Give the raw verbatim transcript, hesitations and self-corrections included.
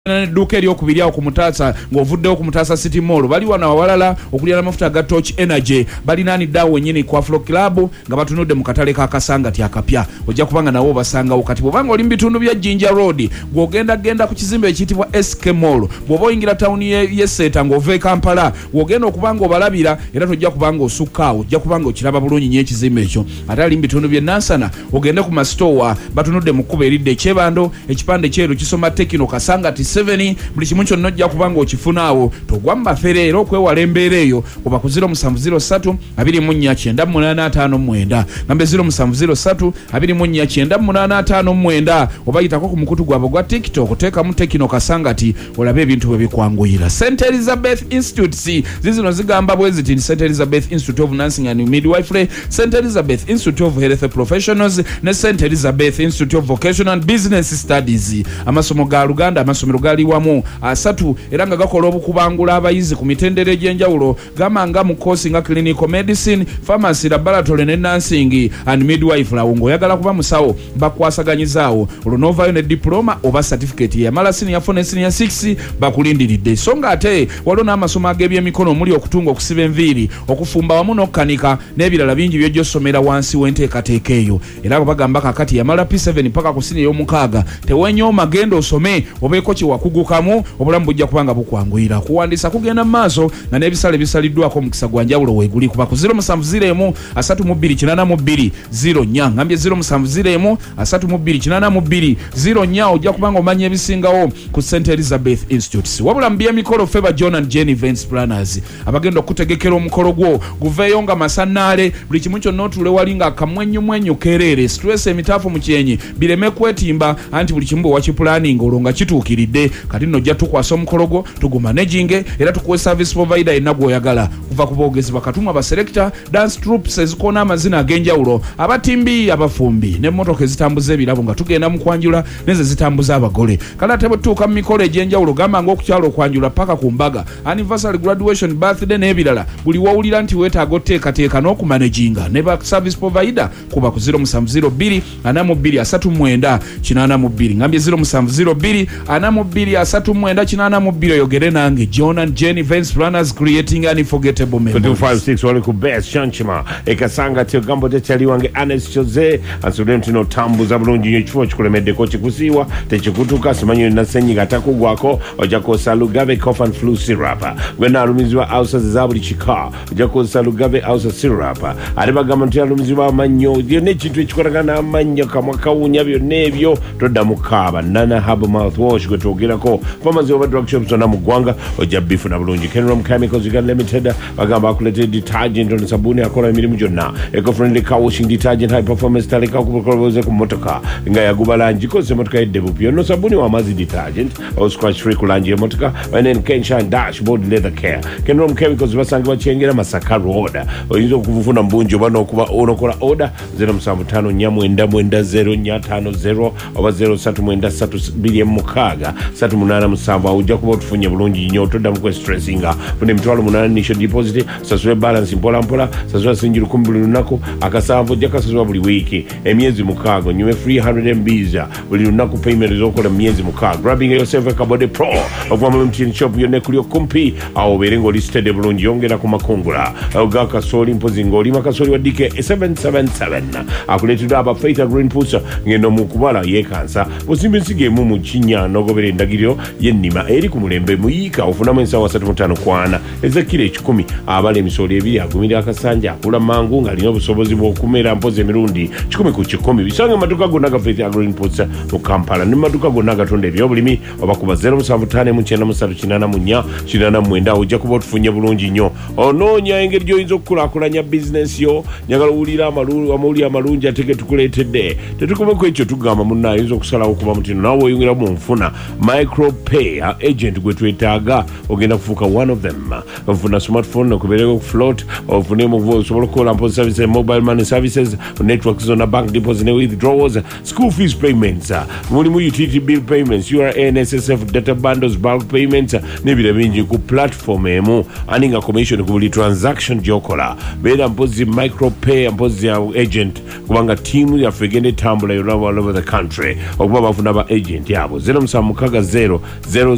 Duka eryokubiri awo ku Mutaasa ng'ovuddewo ku Mutaasa City Mall bali wano awalala okulira amafuta ga Torch Energy balinaaniddeawo wennyini ku Afro Club nga batunudde mu katale ka Kasangati akapya ojja kubanga nawo basangawo kati bw'obanga oli mu bitundu bya Jinja Road gw'ogenda genda ku kizimbe ekiyitibwa S K Mall bw'oba oyingira tawuni y'Esseeta ng'ova e Kampala gw'ogenda okubanga obalabira era tojja kubanga osukkaawo ojja kubanga okiraba bulungi nnyo ekizimbe ekyo ate ali mu bitundu by'e Nansana ogende ku masitoowa batunudde mu kkubo eridde ekyebando ekipande kyeru kisoma Tekino Kasangati seven buli kimu kyonna ojja kubanga okifunaawo togwa mu bafere era okwewala embeera eyo oba ku zero seven zero three two nine nine five nine ngambe zero seven zero three two nine nine five nine oba yitako ku mukutu gwabwe gwa TikTok teekamu Tekino Kasangati olabe ebintu bwe bikwanguyira. Saint Elizabeth Institute zizino zigamba bwe ziti Saint Elizabeth Institute of Nursing and Midwifery, Saint Elizabeth Institute of Health Professionals ne Saint Elizabeth Institute of Vocational and Business Studies. Amasomo ga Luganda amasomero gali wamu asatu era nga gakola obukubangula abayizi ku mitendere egy'enjawulo gamanga mu course nga clinical medicine, pharmacy, laboratory ne nursing and midwifery. Awo ng'oyagala kuba musawo bakwasaganyizaawo olunovayo ne diploma oba certificate ya mala senior four ne senior six bakulindiridde. So nga ate waliwo n'amasomo ag'ebyemikono omuli okutunga okusiba enviiri okufumba wamu n'okkanika n'ebirala bingi by'ojjosomera wansi w'enteekateeka eyo era bagamba kakati yamala P seven paka ku siniya y'omukaaga tewenyooma genda osome obeeko kiwakugukamu obulamu bujja kubanga bukwanguyira. Kuwandiisa kugenda mu maaso nga n'ebisale bisaliddwako mukisa gwa njawulo weeguli kuba ku zero seven zero one three eight nine two zero nya ngambye zero seven zero one three eight nine two zero nya ojja kubanga omanya ebisingawo ku Saint Elizabeth Institute. Wabula mu by'emikolo Favour John and Jane Events Planners abagenda okutegekera omukolo gwo guveeyo nga masannaale buli kimu kyonna otuule wali nga akamwenyumwenyu kereere stress emitaafu mu kyenyi bireme kwetimba anti buli kimu bwe wakipulaninga olwo nga kituukiridde kati nno ojja tukwasa omukolo gwo tugumaneginge era tukuwe service provider yenna gw'oyagala kuva ku boogezi bakatumwa baselekta dance troops ezikoona amazina ag'enjawulo abatimbi abafumbi n'emmotoka ezitambuza ebirabo nga tugenda mu kwanjula n'ezo zitambuza abagole kale ate bwe tutuuka mu mikolo egy'enjawulo gamba ng'okukyala okwanjula paka ku mbaga anniversary, graduation, birthday n'ebirala buli wawulira nti weetaaga oteekateeka n'okumaneginga ne ba service provider kuba ku zero seven zero two eight two three nine eight two ngambye zero seven zero two eight two three nine eight two oyogere nange John and Jane Events Planners, creating an unforgettable memories. two five six wali ku best Shanchima ekasanga tyo gambo tekyali wange Ernest Jose ansudenti no tambuza bulungi nnyo ekifo kikulemeddeko kikusiiwa tekikutuka simanyi na senyiga takugwako ojako Salugave cough and flu syrup gwena alumizibwa ausa za buli kika ojako Salugave ausa syrup ali bagamba nti alumizibwa amanyo byonna ekintu ekikolagana amanyo kamwa kawunya byonna ebyo todda mukaba Nana Herbal Mouthwash gwe twogerako pharmacy over drug shops zonna mu ggwanga ojja bifuna bulungi. Kenrom Chemicals Uganda Limited bagamba akulete detergent on sabuni akola emirimu gyonna eco-friendly car washing detergent high performance talika okukoze ku motoka nga yaguba langi kozesa motoka yeddebu byonna sabuni wa mazi detergent or scratch free ku langi y'emotoka and then Kenshan dashboard leather care. Kenrom Chemicals basangibwa Kyengera Masaka Road oyinza okufuna mbungi oba n'okuba onokola order zero seven five five nine nine zero four five zero oba zero three nine three two mukaaga three eight seven ujja kuba otufunye bulungi nnyo todda mu stressinga fune emitwalo munana initial deposit sasula balance mpola mpola sasula singi lukumi buli lunaku akasanvu ojja kasasula buli wiiki emyezi mukaaga nyume free one hundred M Bs buli lunaku payment ez'okola myezi mukaaga. Grabbing yourself a Kabode Pro okuva mu mtini shop yonna ekuli okumpi awo obeere ng'oli steady bulungi yongera ku makungula ga kasooli mpozi ng'olima kasooli wa D K seven seven seven akuleetedwa aba Faith Green Pusa ng'eno mu kubala yeekansa osimba ensigo emu mu kinnya n'ogobera endagiriro y'ennima eri ku mulembe muyiika ofunamu ensawo asatu mu ttaano kwana ezekiro ekikumi abala emisooli ebiri agumira akasanja akula mangu ng'alina obusobozi bw'okumera mpozi emirundi kikumi ku kikumi bisanga amaduka gonna ga Faith Green Pusa mu Kampala ne maduka gonna agatunda ebyobulimi oba kuba zero seven five nine nine three eight nine four eight nine nine ojja kuba otufunye bulungi nnyo onoonya engeri gy'oyinza okukulaakulanya bizinesi yo njagala owulira amawulire amalungi ate ge tukuleetedde tetukubeko ekyo tugamba munna ayinza okusalawo okuba mutino naawe oyungira mu nfuna micropay agent gwe twetaaga ogenda kufuuka one of them ofuna smartphone okubeereko float ofune mu osobola okukola mpozi services mobile money services networks zonna bank deposits ne withdrawals school fees payments mulimu utility bill payments U R A N S S F data bundles bulk payments n'ebirala bingi ku platform emu aninga commission ku buli transaction gy'okola beera mpozi micropay mpozi ya agent kubanga tiimu yaffe egenda etambula all over the country okuba bafuna ba agent yabo zero seven six zero zero